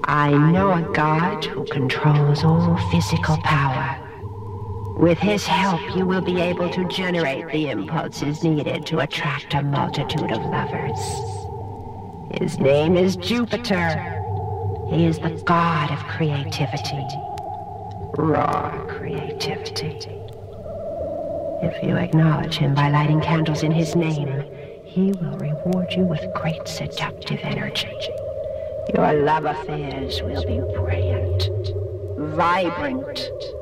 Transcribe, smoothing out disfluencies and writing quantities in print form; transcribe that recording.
I know a god who controls all physical power. With his help, you will be able to generate the impulses needed to attract a multitude of lovers. His name is Jupiter. He is the god of creativity. Raw creativity. If you acknowledge him by lighting candles in his name, he will reward you with great seductive energy. Your love affairs will be brilliant, vibrant,